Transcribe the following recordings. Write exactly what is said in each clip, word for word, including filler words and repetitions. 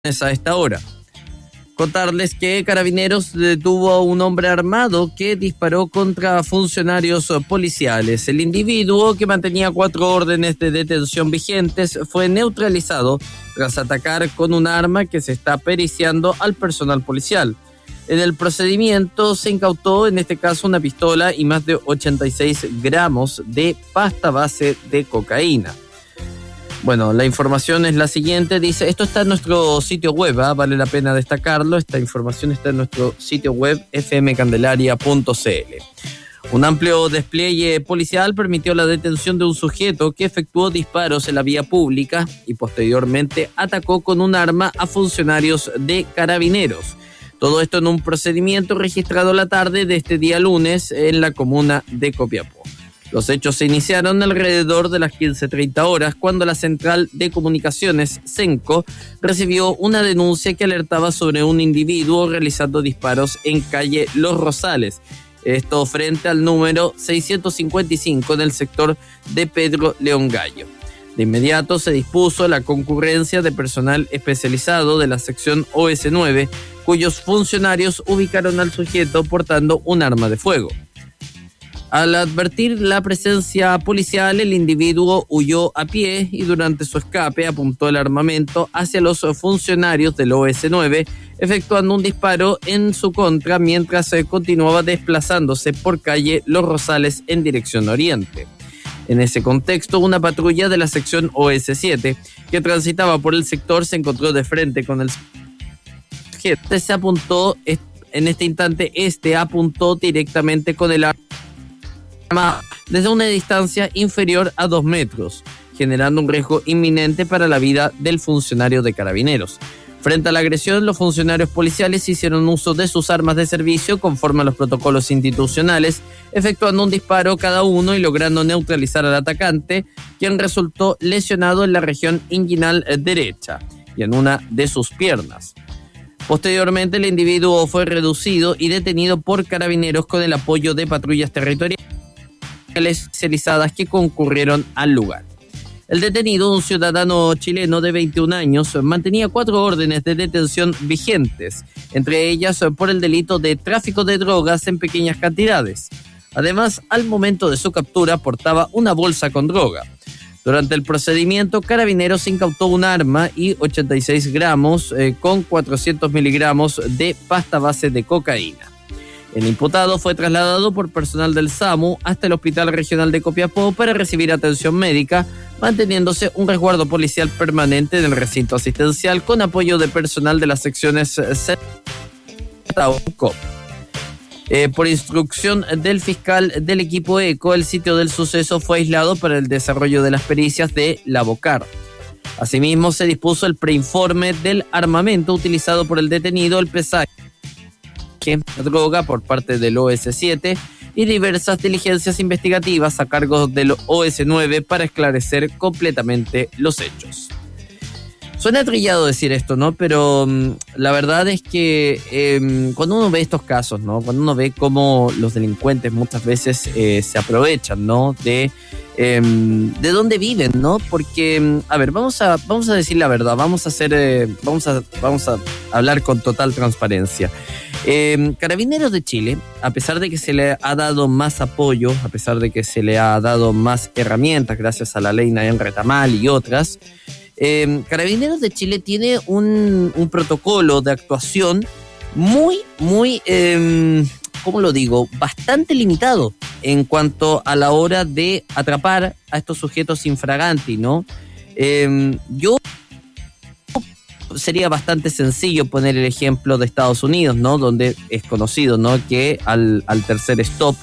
a esta hora. Contarles que Carabineros detuvo a un hombre armado que disparó contra funcionarios policiales. El individuo, que mantenía cuatro órdenes de detención vigentes, fue neutralizado tras atacar con un arma que se está periciando al personal policial. En el procedimiento se incautó, en este caso, una pistola y más de ochenta y seis gramos de pasta base de cocaína. Bueno, la información es la siguiente, dice, esto está en nuestro sitio web, ¿eh? Vale la pena destacarlo, esta información está en nuestro sitio web f m candelaria punto c l. Un amplio despliegue policial permitió la detención de un sujeto que efectuó disparos en la vía pública y posteriormente atacó con un arma a funcionarios de Carabineros. Todo esto en un procedimiento registrado la tarde de este día lunes en la comuna de Copiapó. Los hechos se iniciaron alrededor de las quince treinta horas cuando la Central de Comunicaciones, CENCO, recibió una denuncia que alertaba sobre un individuo realizando disparos en calle Los Rosales. Esto frente al número seiscientos cincuenta y cinco en el sector de Pedro León Gallo. De inmediato se dispuso la concurrencia de personal especializado de la sección O S nueve, cuyos funcionarios ubicaron al sujeto portando un arma de fuego. Al advertir la presencia policial, el individuo huyó a pie y durante su escape apuntó el armamento hacia los funcionarios del O S nueve, efectuando un disparo en su contra mientras continuaba desplazándose por calle Los Rosales en dirección oriente. En ese contexto, una patrulla de la sección O S siete que transitaba por el sector se encontró de frente con el sujeto. Se apuntó, en este instante, este apuntó directamente con el arma desde una distancia inferior a dos metros, generando un riesgo inminente para la vida del funcionario de Carabineros. Frente a la agresión, los funcionarios policiales hicieron uso de sus armas de servicio conforme a los protocolos institucionales, efectuando un disparo cada uno y logrando neutralizar al atacante, quien resultó lesionado en la región inguinal derecha y en una de sus piernas. Posteriormente, el individuo fue reducido y detenido por Carabineros con el apoyo de patrullas territoriales especializadas que concurrieron al lugar. El detenido, un ciudadano chileno de veintiún años, mantenía cuatro órdenes de detención vigentes, entre ellas por el delito de tráfico de drogas en pequeñas cantidades. Además, al momento de su captura portaba una bolsa con droga. Durante el procedimiento, Carabineros incautó un arma y ochenta y seis gramos eh, con cuatrocientos miligramos de pasta base de cocaína. El imputado fue trasladado por personal del SAMU hasta el Hospital Regional de Copiapó para recibir atención médica, manteniéndose un resguardo policial permanente en el recinto asistencial con apoyo de personal de las secciones C O P. Eh, por instrucción del fiscal del equipo ECO, el sitio del suceso fue aislado para el desarrollo de las pericias de la BOCAR. Asimismo, se dispuso el preinforme del armamento utilizado por el detenido, el pesaje droga por parte del O S siete y diversas diligencias investigativas a cargo del O S nueve para esclarecer completamente los hechos. Suena trillado decir esto, ¿no? Pero um, la verdad es que eh, cuando uno ve estos casos, ¿no? Cuando uno ve cómo los delincuentes muchas veces eh, se aprovechan, ¿no? De eh, de dónde viven, ¿no? Porque, a ver, vamos a vamos a decir la verdad, vamos a hacer, eh, vamos a vamos a hablar con total transparencia. Eh, Carabineros de Chile, a pesar de que se le ha dado más apoyo, a pesar de que se le ha dado más herramientas gracias a la ley Nayan Retamal y otras, eh, Carabineros de Chile tiene un, un protocolo de actuación muy, muy, eh, ¿cómo lo digo? Bastante limitado en cuanto a la hora de atrapar a estos sujetos infraganti, ¿no? Eh, yo sería bastante sencillo poner el ejemplo de Estados Unidos, ¿no? Donde es conocido, ¿no? Que al, al tercer stop,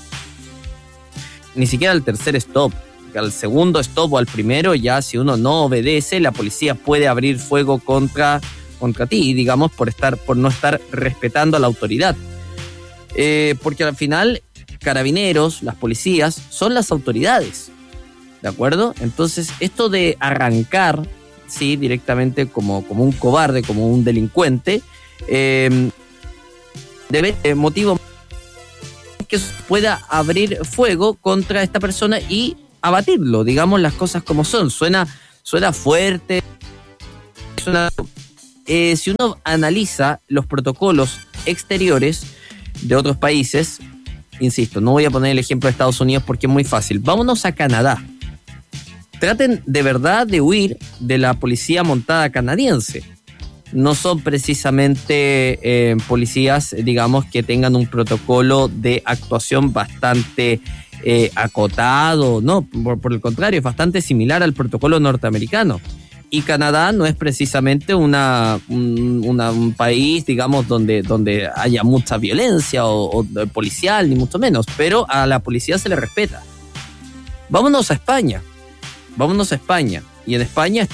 ni siquiera al tercer stop, al segundo stop o al primero, ya si uno no obedece, la policía puede abrir fuego contra, contra ti, digamos, por estar, por no estar respetando a la autoridad. Eh, porque al final, Carabineros, las policías, son las autoridades, ¿de acuerdo? Entonces, esto de arrancar, sí, directamente como, como un cobarde, como un delincuente, eh, debe eh, motivo que pueda abrir fuego contra esta persona y abatirlo, digamos las cosas como son. Suena, suena fuerte, suena eh, si uno analiza los protocolos exteriores de otros países, insisto, no voy a poner el ejemplo de Estados Unidos porque es muy fácil. Vámonos a Canadá. Traten de verdad de huir de la policía montada canadiense. No son precisamente eh, policías, digamos, que tengan un protocolo de actuación bastante eh, acotado, no, por, por el contrario, es bastante similar al protocolo norteamericano. Y Canadá no es precisamente una, un, una, un país, digamos, donde, donde haya mucha violencia o, o policial, ni mucho menos, pero a la policía se le respeta. Vámonos a España, vámonos a España, y en España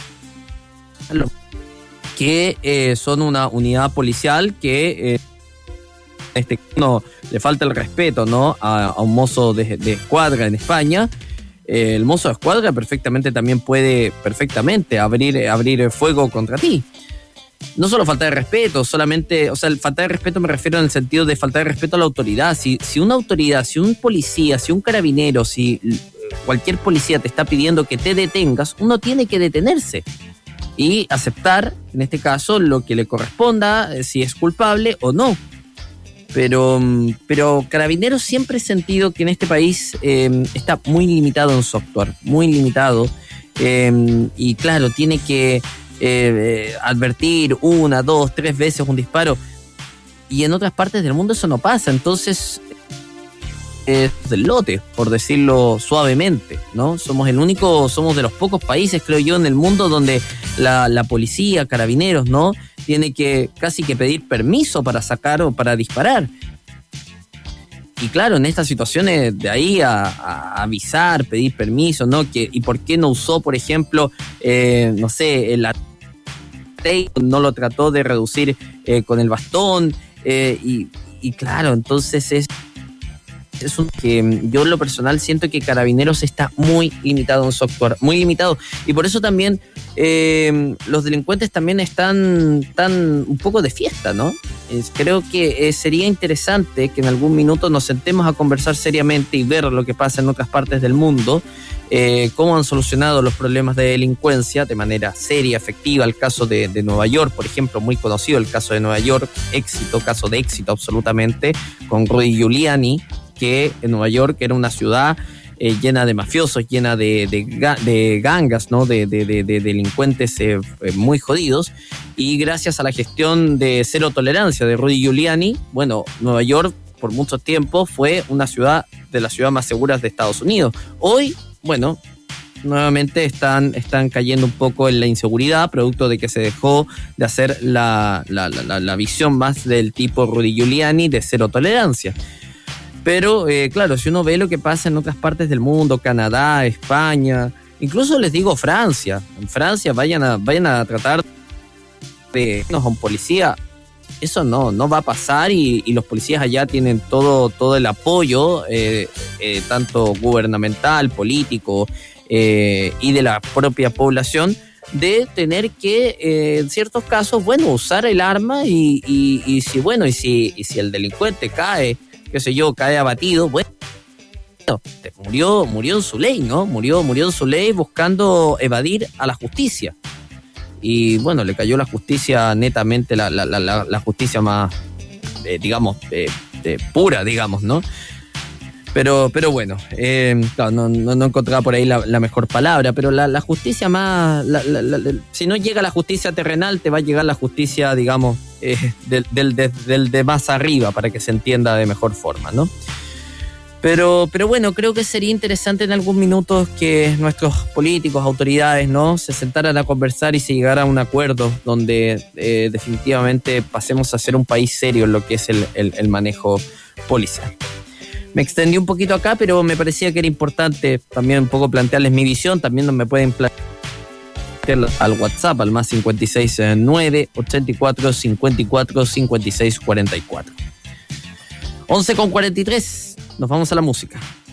que eh, son una unidad policial que eh, este no le falta el respeto, ¿no? a, a un mozo de, de escuadra en España. Eh, el mozo de escuadra perfectamente también puede perfectamente abrir, abrir fuego contra ti. No solo falta de respeto, solamente, o sea, el falta de respeto me refiero en el sentido de falta de respeto a la autoridad. Si, si una autoridad, si un policía, si un carabinero, si cualquier policía te está pidiendo que te detengas, uno tiene que detenerse y aceptar, en este caso, lo que le corresponda, si es culpable o no. Pero, pero Carabineros siempre he sentido que en este país eh, está muy limitado en su actuar, muy limitado. Eh, y claro, tiene que eh, advertir una, dos, tres veces un disparo. Y en otras partes del mundo eso no pasa. Entonces, es del lote, por decirlo suavemente, ¿no? Somos el único, somos de los pocos países, creo yo, en el mundo donde la, la policía, Carabineros, ¿no? Tiene que casi que pedir permiso para sacar o para disparar. Y claro, en estas situaciones de ahí a, a avisar, pedir permiso, ¿no? Que, ¿y por qué no usó, por ejemplo, eh, no sé, la no lo trató de reducir eh, con el bastón? Eh, y, y claro, entonces es es un que yo en lo personal siento que Carabineros está muy limitado en su actuar, muy limitado, y por eso también eh, los delincuentes también están tan un poco de fiesta, ¿no? Es, creo que eh, sería interesante que en algún minuto nos sentemos a conversar seriamente y ver lo que pasa en otras partes del mundo, eh, cómo han solucionado los problemas de delincuencia de manera seria, efectiva. El caso de, de Nueva York, por ejemplo, muy conocido el caso de Nueva York, éxito, caso de éxito absolutamente, con Rudy Giuliani, que en Nueva York era una ciudad eh, llena de mafiosos, llena de, de, de gangas, ¿no? de, de, de, de delincuentes eh, muy jodidos, y gracias a la gestión de cero tolerancia de Rudy Giuliani, bueno, Nueva York por mucho tiempo fue una ciudad de las ciudades más seguras de Estados Unidos. Hoy, bueno, nuevamente están, están cayendo un poco en la inseguridad, producto de que se dejó de hacer la, la, la, la visión más del tipo Rudy Giuliani de cero tolerancia. Pero, eh, claro, si uno ve lo que pasa en otras partes del mundo, Canadá, España, incluso les digo Francia, en Francia vayan a, vayan a tratar de a un policía, eso no, no va a pasar, y, y los policías allá tienen todo, todo el apoyo, eh, eh, tanto gubernamental, político eh, y de la propia población, de tener que, eh, en ciertos casos, bueno, usar el arma y, y, y si, bueno, y si, y si el delincuente cae, qué sé yo, cae abatido, bueno, murió, murió en su ley, ¿no? Murió, murió en su ley buscando evadir a la justicia. Y bueno, le cayó la justicia netamente, la, la, la, la justicia más, eh, digamos, eh, eh, pura, digamos, ¿no? Pero, pero bueno, eh, claro, no, no, no encontraba por ahí la, la mejor palabra, pero la, la justicia más, la, la, la, si no llega la justicia terrenal, te va a llegar la justicia, digamos, eh, del, del, del, del de más arriba, para que se entienda de mejor forma, ¿no? Pero, pero bueno, creo que sería interesante en algún minuto que nuestros políticos, autoridades, ¿no? se sentaran a conversar y se llegara a un acuerdo donde eh, definitivamente pasemos a ser un país serio en lo que es el, el, el manejo policial. Me extendí un poquito acá, pero me parecía que era importante también un poco plantearles mi visión. También me pueden plantear al WhatsApp, al más cinco seis nueve, ochenta y cuatro, cincuenta y cuatro, cincuenta y seis cuarenta y cuatro. once con cuarenta y tres, nos vamos a la música.